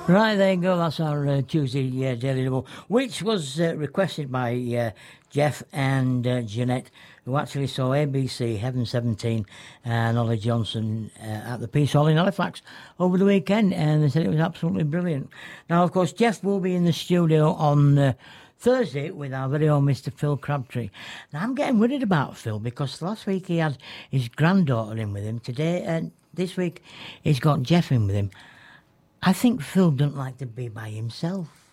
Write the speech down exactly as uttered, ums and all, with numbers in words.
Right, there you go. That's our uh, Tuesday uh, Daily Double, which was uh, requested by uh, Jeff and uh, Jeanette, who actually saw A B C, Heaven seventeen, and Ollie Johnson uh, at the Peace Hall in Halifax over the weekend, and they said it was absolutely brilliant. Now, of course, Jeff will be in the studio on uh, Thursday with our very own Mister Phil Crabtree. Now, I'm getting worried about Phil because last week he had his granddaughter in with him. Today and this week he's got Jeff in with him. I think Phil doesn't like to be by himself.